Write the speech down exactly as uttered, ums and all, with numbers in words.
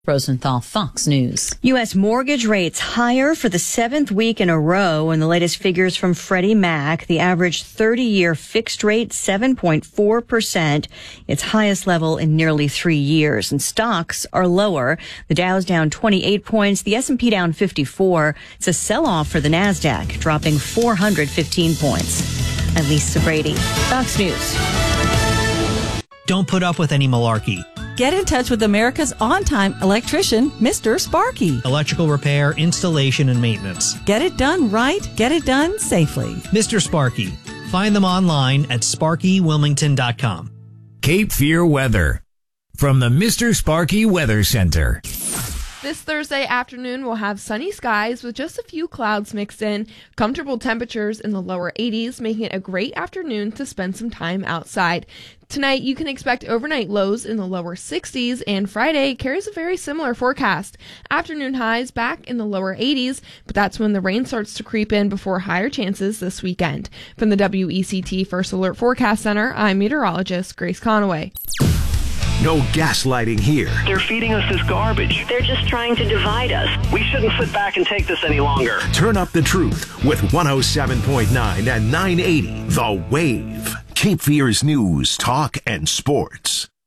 Rosenthal, Fox News. U S mortgage rates higher for the seventh week in a row. In the latest figures from Freddie Mac, the average thirty-year fixed rate, seven point four percent, its highest level in nearly three years. And stocks are lower. The Dow's down twenty-eight points, the S and P down fifty-four. It's a sell-off for the NASDAQ, dropping four hundred fifteen points. I'm Lisa Brady, Fox News. Don't put up with any malarkey. Get in touch with America's on-time electrician, Mister Sparky. Electrical repair, installation, and maintenance. Get it done right. Get it done safely. Mister Sparky. Find them online at sparky wilmington dot com. Cape Fear weather from the Mister Sparky Weather Center. This Thursday afternoon, we'll have sunny skies with just a few clouds mixed in. Comfortable temperatures in the lower eighties, making it a great afternoon to spend some time outside. Tonight, you can expect overnight lows in the lower sixties, and Friday carries a very similar forecast. Afternoon highs back in the lower eighties, but that's when the rain starts to creep in before higher chances this weekend. From the W E C T First Alert Forecast Center, I'm meteorologist Grace Conaway. No gaslighting here. They're feeding us this garbage. They're just trying to divide us. We shouldn't sit back and take this any longer. Turn up the truth with one oh seven point nine and nine eighty The Wave. Cape Fear's news, talk, and sports.